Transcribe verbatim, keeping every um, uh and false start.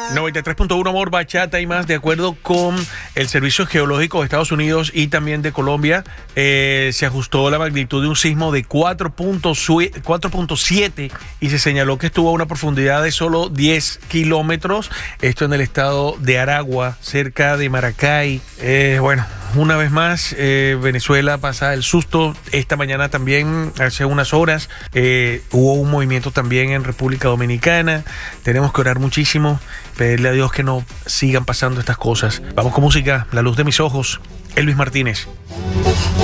noventa y tres punto uno Amor, Bachata y más. De acuerdo con el Servicio Geológico de Estados Unidos y también de Colombia, eh, se ajustó la magnitud de un sismo de cuatro punto siete y se señaló que estuvo a una profundidad de solo diez kilómetros. Esto en el estado de Aragua, cerca de Maracay. Eh, bueno, una vez más, eh, Venezuela pasa el susto. Esta mañana también, hace unas horas, eh, hubo un movimiento también en República Dominicana. Tenemos que orar muchísimo, pedirle a Dios que no sigan pasando estas cosas. Vamos con música, La Luz de Mis Ojos, Elvis Martínez.